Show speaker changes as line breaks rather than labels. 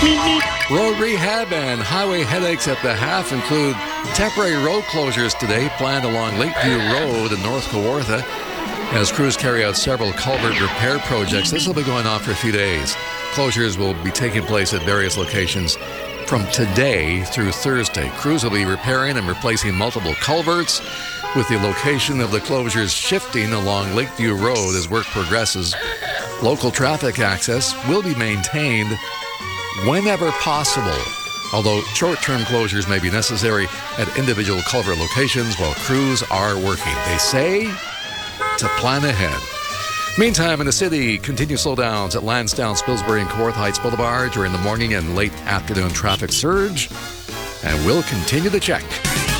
Road rehab and highway headaches at the half include temporary road closures today planned along Lakeview Road in North Kawartha as crews carry out several culvert repair projects. This will be going on for a few days. Closures will be taking place at various locations from today through Thursday. Crews will be repairing and replacing multiple culverts, with the location of the closures shifting along Lakeview Road as work progresses. Local traffic access will be maintained whenever possible, although short-term closures may be necessary at individual culvert locations while crews are working. They say to plan ahead. Meantime, in the city, continued slowdowns at Lansdowne, Spilsbury, and Kawartha Heights Boulevard during the morning and late afternoon traffic surge, and we'll continue to check.